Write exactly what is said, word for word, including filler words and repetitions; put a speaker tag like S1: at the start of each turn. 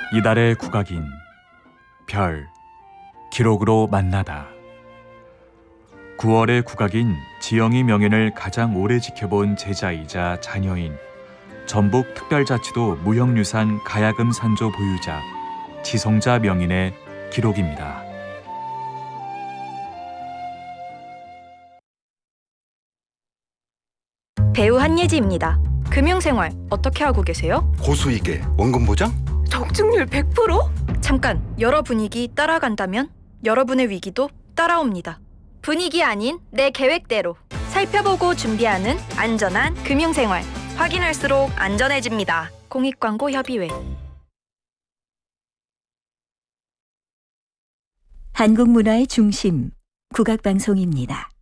S1: 이달의 국악인 별 기록으로 만나다. 구월의 국악인 지영이 명예를 가장 오래 지켜본 제자이자 자녀인 전북특별자치도 무형유산 가야금 산조 보유자 지성자 명인의 기록입니다.
S2: 배우 한예지입니다. 금융생활 어떻게 하고 계세요?
S3: 고수익에 원금 보장?
S2: 적중률 백 퍼센트? 잠깐, 여러 분위기 따라간다면 여러분의 위기도 따라옵니다. 분위기 아닌 내 계획대로 살펴보고 준비하는 안전한 금융생활. 확인할수록 안전해집니다. 공익광고협의회.
S4: 한국문화의 중심, 국악방송입니다.